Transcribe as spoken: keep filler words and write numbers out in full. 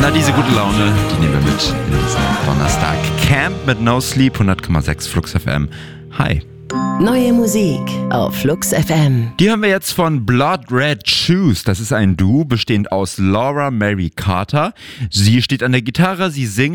Na, diese gute Laune, die nehmen wir mit in diesen Donnerstag. Camp mit No Sleep, hundert Komma sechs Flux F M. Hi. Neue Musik auf Flux F M. Die hören wir jetzt von Blood Red Shoes. Das ist ein Duo, bestehend aus Laura Mary Carter. Sie steht an der Gitarre, sie singt.